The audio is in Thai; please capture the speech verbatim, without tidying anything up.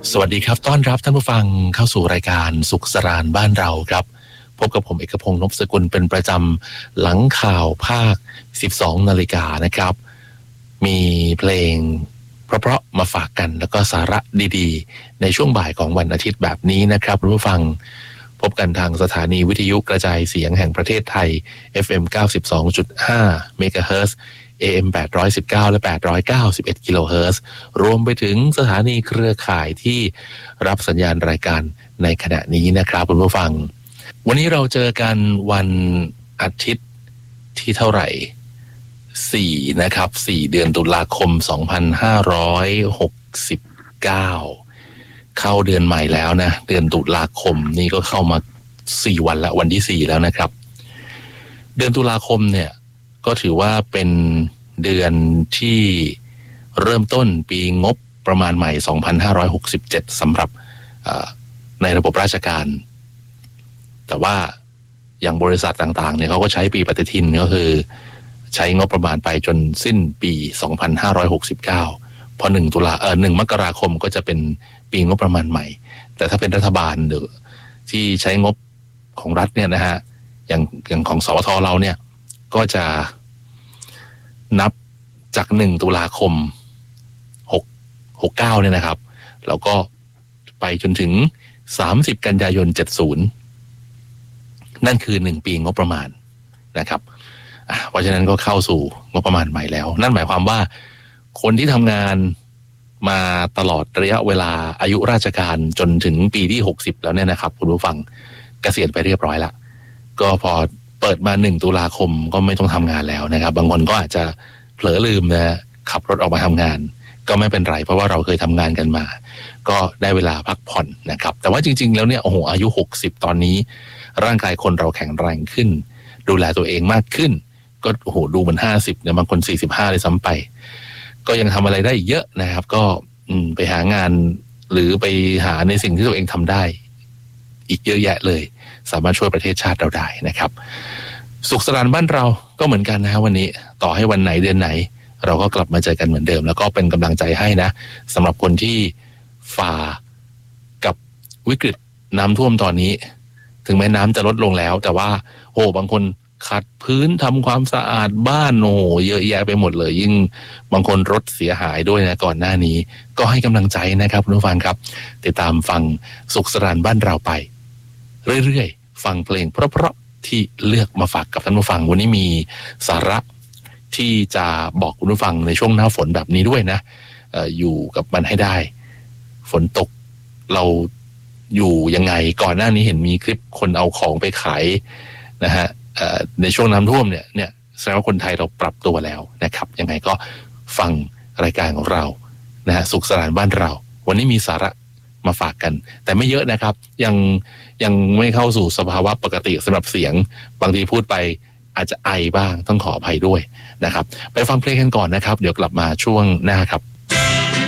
สวัสดีครับต้อนรับท่านผู้ฟังเข้าสู่รายการสุขสรานบ้านเราครับพบกับผมเอกพงษ์นพสกุลเป็นประจำหลังข่าวภาคสิบสองนาฬิกานะครับมีเพลงเพราะๆมาฝากกันแล้วก็สาระดีๆในช่วงบ่ายของวันอาทิตย์แบบนี้นะครับท่านผู้ฟังพบกันทางสถานีวิทยุกระจายเสียงแห่งประเทศไทย เอฟ เอ็ม เก้าสิบสองจุดห้า เมกะเฮิรตซ์ เอ เอ็ม แปดร้อยสิบเก้า และ แปดร้อยเก้าสิบเอ็ด กิโลเฮิรตซ์ รวมไปถึงสถานีเครือข่ายที่รับสัญญาณรายการในขณะนี้นะครับคุณผู้ฟังวันนี้เราเจอกันวันอาทิตย์ที่เท่าไหร่สี่นะครับสี่เดือนตุลาคมสองพันห้าร้อยหกสิบเก้าเข้าเดือนใหม่แล้วนะเดือนตุลาคมนี่ก็เข้ามาสี่วันละวันที่สี่แล้วนะครับเดือนตุลาคมเนี่ยก็ถือว่าเป็นเดือนที่เริ่มต้นปีงบประมาณใหม่สองพันห้าร้อยหกสิบเจ็ดสำหรับในระบบราชการแต่ว่าอย่างบริษัทต่างๆเนี่ยเขาก็ใช้ปีปฏิทินก็คือใช้งบประมาณไปจนสิ้นปีสองพันห้าร้อยหกสิบเก้าพอหนึ่งตุลาเอ่อหนึ่งมกราคมก็จะเป็นปีงบประมาณใหม่แต่ถ้าเป็นรัฐบาลหรือที่ใช้งบของรัฐเนี่ยนะฮะอย่างอย่างของสวทเราเนี่ยก็จะนับจากหนึ่งตุลาคมหก หกเก้าเนี่ยนะครับแล้วก็ไปจนถึงสามสิบกันยายนเจ็ดสิบนั่นคือหนึ่งปีงบประมาณนะครับเพราะฉะนั้นก็เข้าสู่งบประมาณใหม่แล้วนั่นหมายความว่าคนที่ทำงานมาตลอดระยะเวลาอายุราชการจนถึงปีที่หกสิบแล้วเนี่ยนะครับคุณผู้ฟังเกษียณไปเรียบร้อยแล้วก็พอเปิดมาหนึ่งตุลาคมก็ไม่ต้องทำงานแล้วนะครับบางคนก็อาจจะเผลอลืมนะขับรถออกมาทำงานก็ไม่เป็นไรเพราะว่าเราเคยทำงานกันมาก็ได้เวลาพักผ่อนนะครับแต่ว่าจริงๆแล้วเนี่ยโอ้โหอายุหกสิบตอนนี้ร่างกายคนเราแข็งแรงขึ้นดูแลตัวเองมากขึ้นก็โอ้โหดูเหมือนห้าสิบเนี่ยบางคนสี่สิบห้าเลยซ้ำไปก็ยังทำอะไรได้อีกเยอะนะครับก็ไปหางานหรือไปหาในสิ่งที่ตัวเองทำได้อีกเยอะแยะเลยสามารถช่วยประเทศชาติเราได้นะครับสุขสรานบ้านเราก็เหมือนกันนะวันนี้ต่อให้วันไหนเดือนไหนเราก็กลับมาเจอกันเหมือนเดิมแล้วก็เป็นกำลังใจให้นะสำหรับคนที่ฝ่ากับวิกฤตน้ำท่วมตอนนี้ถึงแม้น้ำจะลดลงแล้วแต่ว่าโอ้บางคนขัดพื้นทำความสะอาดบ้านโอ้เยอะแยะไปหมดเลยยิ่งบางคนรถเสียหายด้วยนะก่อนหน้านี้ก็ให้กำลังใจนะครับคุณผู้ฟังครับติดตามฟังสุขสรานบ้านเราไปเรื่อยๆฟังเพลงเพราะๆที่เลือกมาฝากกับท่านผู้ฟังวันนี้มีสาระที่จะบอกคุณผู้ฟังในช่วงหน้าฝนแบบนี้ด้วยนะเอ่ออยู่กับมันให้ได้ฝนตกเราอยู่ยังไงก่อนหน้านี้เห็นมีคลิปคนเอาของไปขายนะฮะในช่วงน้ำท่วมเนี่ยเนี่ยแสดงว่าคนไทยเราปรับตัวแล้วนะครับยังไงก็ฟังรายการของเรานะฮะสุขสรานบ้านเราวันนี้มีสาระมาฝากกันแต่ไม่เยอะนะครับยังยังไม่เข้าสู่สภาวะปกติสำหรับเสียงบางทีพูดไปอาจจะไอบ้างต้องขออภัยด้วยนะครับไปฟังเพลงกันก่อนนะครับเดี๋ยวกลับมาช่วงหน้าครับ